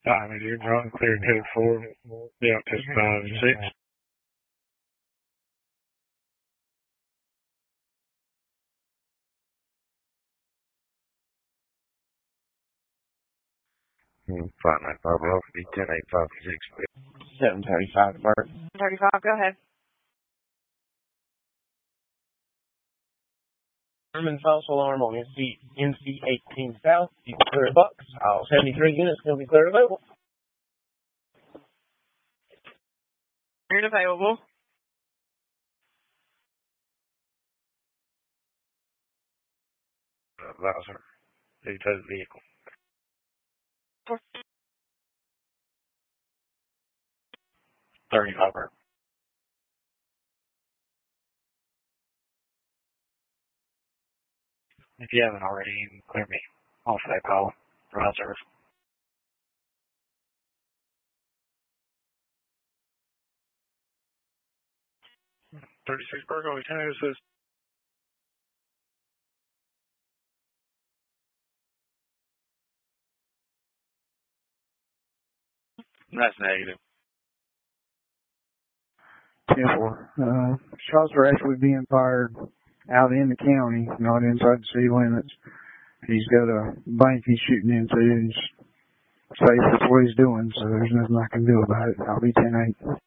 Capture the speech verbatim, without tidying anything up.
I mean, you're wrong, clear and headed forward. Yeah, just five and six. Hmm, five nine five off, be ten eight five six. Seven thirty five to Bert. Thirty five, go ahead. German false alarm on N C N C eighteen South. You can clear Bucks. All seventy three units will be clear available. Cleared available. Advisor, who tow the vehicle? Thirty five. If you haven't already, you can clear me off that call. Provide service. thirty-six Burgo, ten assist. That's negative. ten four. Uh, shots are actually being fired out in the county, not inside the city limits. He's got a bank he's shooting into. He's safe, that's what he's doing, so there's nothing I can do about it. I'll be ten eight.